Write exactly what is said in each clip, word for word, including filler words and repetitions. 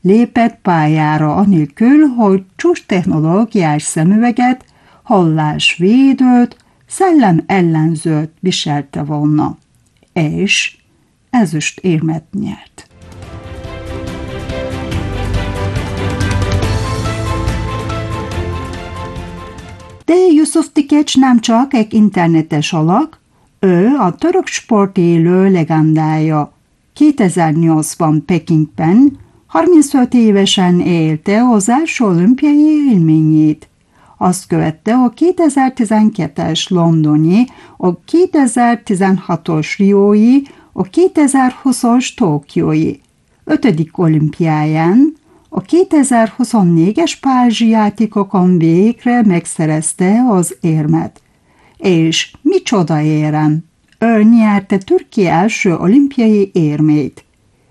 lépett pályára anélkül, hogy csúcs technológiás szemüveget, hallásvédőt, szellem ellenzőt viselte volna, és ezüstérmet nyert. De Yusuf Tikecs nem csak egy internetes alak, ő a török sport élő legendája. kétezer-nyolcban Pekingben harmincöt évesen élte az első olimpiai élményét. Azt követte a kétezer-tizenkettes londoni, a kétezer-tizenhatos riói, a kétezer-húszas tokiói. Ötödik olimpiáján, a kétezer-huszonnégyes párizsi játékokon végre megszerezte az érmet. És micsoda érem! Ő nyerte Türkiye első olimpiai érmét.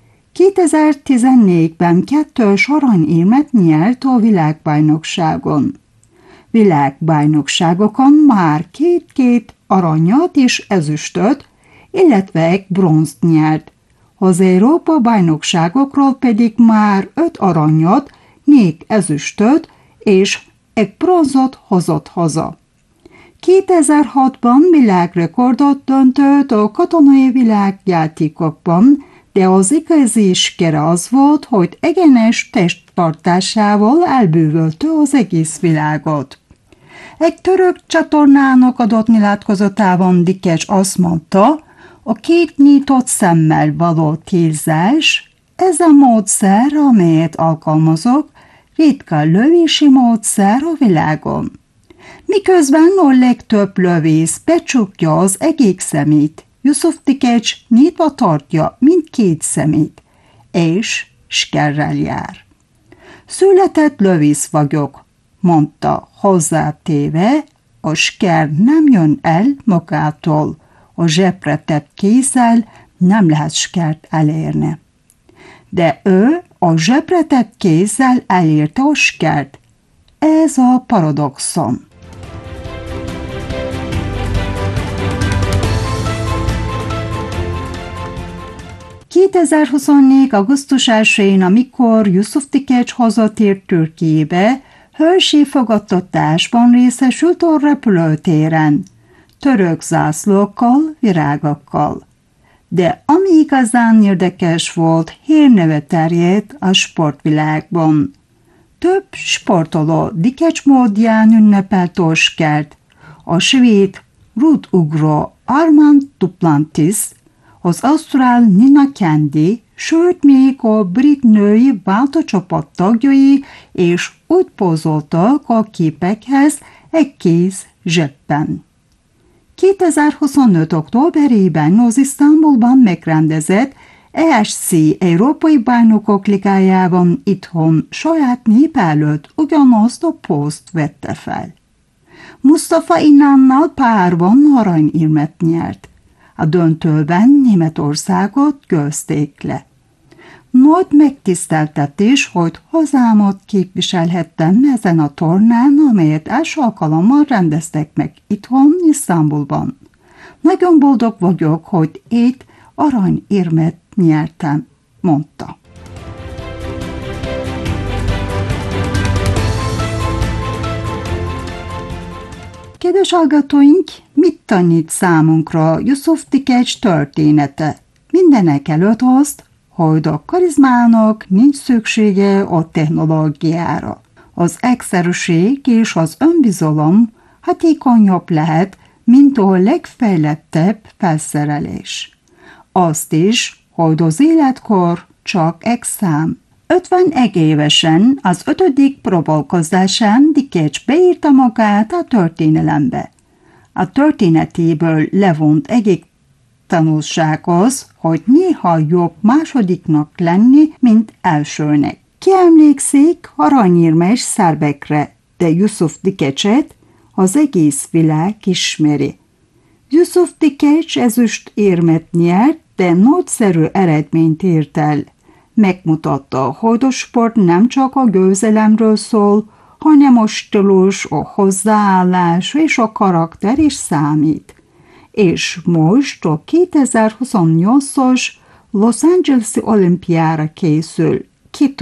kétezer-tizennégyben kettős aranyérmet nyert a világbajnokságon. Világbajnokságokon már két-két aranyat és ezüstöt, illetve egy bronzt nyert. Az Európa bajnokságokról pedig már öt aranyat, négy ezüstöt és egy bronzot hozott haza. kétezer-hatban világrekordot döntött a katonai világjátékokban, de az igazi sikere az volt, hogy egyenes testtartásával elbűvölte az egész világot. Egy török csatornának adott nyilatkozatában Tikecs azt mondta, a két nyitott szemmel való célzás, ez a módszer, amelyet alkalmazok, ritka lövési módszer a világon. Miközben a legtöbb lövész becsukja az egyik szemét, Yusuf Tikecs nyitva tartja mindkét szemét, és sikerrel jár. Született lövész vagyok, mondta hozzátéve, a siker nem jön el magától, a zsebre tett kézzel nem lehet sikert elérni. De ő a zsebre tett kézzel elérte a sikert. Ez a paradoxon. kétezer-huszonnégy. augusztus elsején, amikor Yusuf Tikecs hazatért Türkiyébe, hősi fogadtatásban részesült a repülőtéren, török zászlókkal, virágokkal. De ami igazán érdekes volt, hírneve terjedt a sportvilágban. Több sportoló Tikecs módján ünnepelte a sikert. A svéd rúdugró Armand Duplantis, az ausztrál Nina Candy, sőt még a brit női váltócsapat tagjai és úgy pózoltak a képekhez egy kéz zsebben. kétezer-huszonöt. októberében az Isztambulban megrendezett E S C Európai Bajnokok Ligájában itthon saját nép előtt ugyanazt a pózt vette fel. Mustafa Inannal párban aranyérmet nyert. A döntőben Németországot győzték le. Nagy megtiszteltetés, hogy hazámat képviselhettem ezen a tornán, amelyet első alkalommal rendeztek meg itthon, Isztambulban. Nagyon boldog vagyok, hogy itt aranyérmet nyertem, mondta. Kedves hallgatóink, mit tanít számunkra Yusuf Tikecs története? Mindenek előtt azt, hogy a karizmának nincs szüksége a technológiára. Az egyszerűség és az önbizalom hatékonyabb lehet, mint a legfejlettebb felszerelés. Azt is, hogy az életkor csak egy szám. ötvenegy évesen az ötödik próbálkozásán Tikecs beírta magát a történelembe. A történetéből levont egyik tanulság az, hogy néha jobb másodiknak lenni, mint elsőnek. Ki emlékszik aranyérmes szerbekre, de Yusuf Tikecset az egész világ ismeri. Yusuf Tikecs ezüst érmet nyert, de nagyszerű eredményt ért el. Megmutatta, hogy a sport nem csak a győzelemről szól, hanem a stílus, a hozzáállás és a karakter is számít. És most a kétezer-huszonnyolcas Los Angeles-i olimpiára készül. Ki